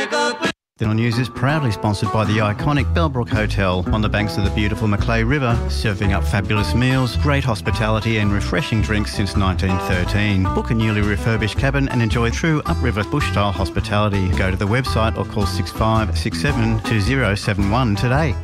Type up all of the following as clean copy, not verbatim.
Digital News is proudly sponsored by the iconic Bellbrook Hotel on the banks of the beautiful Macleay River, serving up fabulous meals, great hospitality and refreshing drinks since 1913. Book a newly refurbished cabin and enjoy true upriver bush-style hospitality. Go to the website or call 6567 2071 today.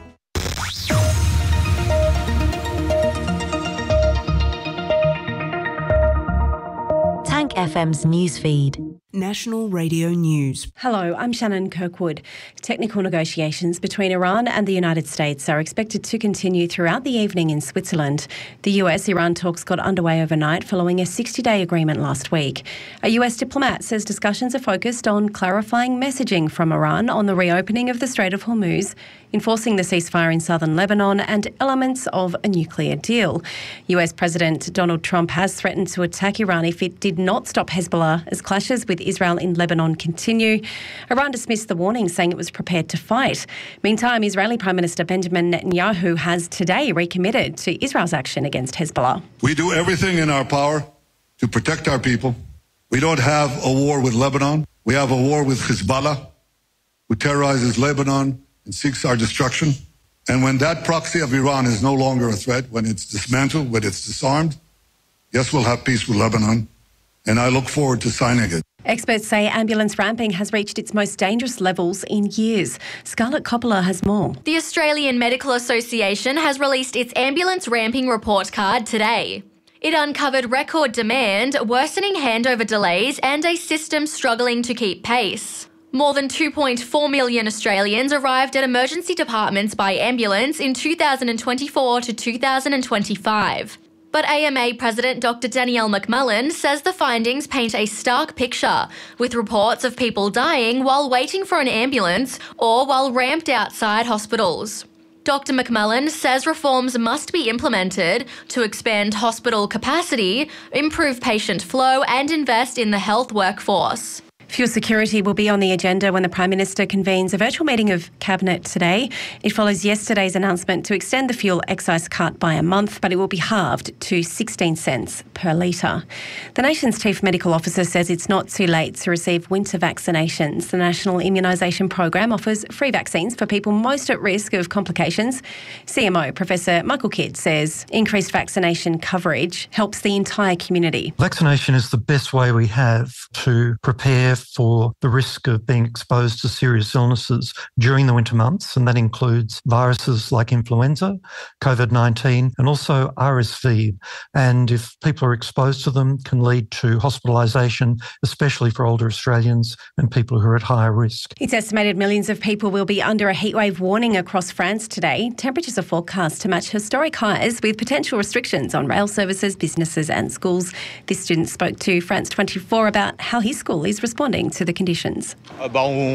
Tank FM's newsfeed. National Radio News. Hello, I'm Shannon Kirkwood. Technical negotiations between Iran and the United States are expected to continue throughout the evening in Switzerland. The US-Iran talks got underway overnight following a 60-day agreement last week. A US diplomat says discussions are focused on clarifying messaging from Iran on the reopening of the Strait of Hormuz, enforcing the ceasefire in southern Lebanon and elements of a nuclear deal. US President Donald Trump has threatened to attack Iran if it did not stop Hezbollah as clashes with Israel in Lebanon continue. Iran dismissed the warning, saying it was prepared to fight. Meantime, Israeli Prime Minister Benjamin Netanyahu has today recommitted to Israel's action against Hezbollah. We do everything in our power to protect our people. We don't have a war with Lebanon. We have a war with Hezbollah, who terrorizes Lebanon and seeks our destruction. And when that proxy of Iran is no longer a threat, when it's dismantled, when it's disarmed, yes, we'll have peace with Lebanon. And I look forward to signing it. Experts say ambulance ramping has reached its most dangerous levels in years. Scarlett Coppola has more. The Australian Medical Association has released its ambulance ramping report card today. It uncovered record demand, worsening handover delays, and a system struggling to keep pace. More than 2.4 million Australians arrived at emergency departments by ambulance in 2024 to 2025. But AMA President Dr. Danielle McMullen says the findings paint a stark picture, with reports of people dying while waiting for an ambulance or while ramped outside hospitals. Dr. McMullen says reforms must be implemented to expand hospital capacity, improve patient flow, and invest in the health workforce. Fuel security will be on the agenda when the Prime Minister convenes a virtual meeting of Cabinet today. It follows yesterday's announcement to extend the fuel excise cut by a month, but it will be halved to 16 cents per litre. The nation's Chief Medical Officer says it's not too late to receive winter vaccinations. The National Immunisation Program offers free vaccines for people most at risk of complications. CMO Professor Michael Kidd says increased vaccination coverage helps the entire community. Vaccination is the best way we have to prepare for the risk of being exposed to serious illnesses during the winter months, and that includes viruses like influenza, COVID-19, and also RSV. And if people are exposed to them, can lead to hospitalisation, especially for older Australians and people who are at higher risk. It's estimated millions of people will be under a heatwave warning across France today. Temperatures are forecast to match historic highs, with potential restrictions on rail services, businesses and schools. This student spoke to France 24 about how his school is responding to the conditions. We're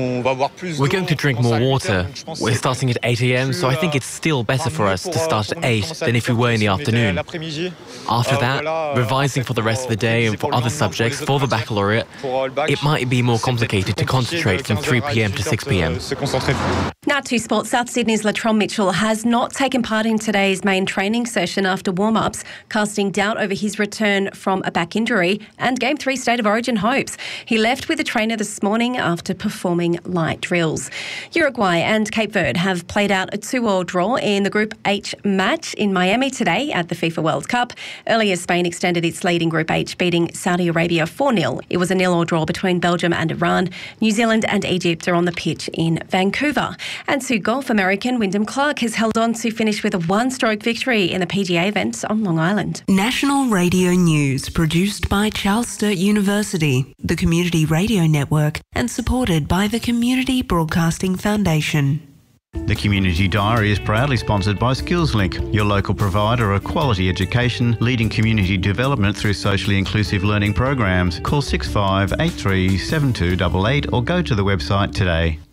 going to drink more water. We're starting at 8 a.m, so I think it's still better for us to start at 8 than if we were in the afternoon. After that, revising for the rest of the day and for other subjects for the baccalaureate, it might be more complicated to concentrate from 3 p.m. to 6 p.m. Now to sport. South Sydney's Latrell Mitchell has not taken part in today's main training session after warm-ups, casting doubt over his return from a back injury and Game 3 State of Origin hopes. He left with a trainer this morning after performing light drills. Uruguay and Cape Verde have played out a 2-2 draw in the Group H match in Miami today at the FIFA World Cup. Earlier, Spain extended its lead in Group H, beating Saudi Arabia 4-0. It was a 0-0 draw between Belgium and Iran. New Zealand and Egypt are on the pitch in Vancouver. And to golf, American Wyndham Clark has held on to finish with a one-stroke victory in the PGA event on Long Island. National Radio News, produced by Charles Sturt University, the Community Radio Network, and supported by the Community Broadcasting Foundation. The Community Diary is proudly sponsored by SkillsLink, your local provider of quality education, leading community development through socially inclusive learning programs. Call 6583 7288 or go to the website today.